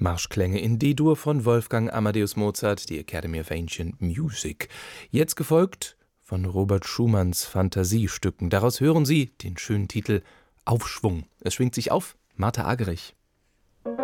Marschklänge in D-Dur von Wolfgang Amadeus Mozart, die Academy of Ancient Music. Jetzt gefolgt von Robert Schumanns Fantasiestücken. Daraus hören Sie den schönen Titel Aufschwung. Es schwingt sich auf Martha Agerich.